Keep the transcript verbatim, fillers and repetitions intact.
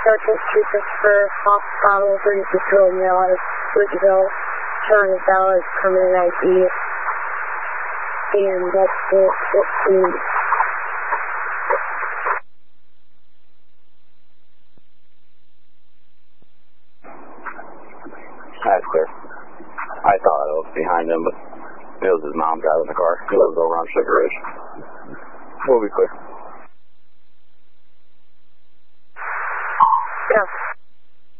Churches, two Christopher, Hospital, thirty-six Romeo, Ridgeville, Charlie Dallas, permanent I D, and that's it, fifteen. That's clear. I thought I was behind him, but it was his mom driving the car. He lives over on Sugar Ridge. We'll be clear.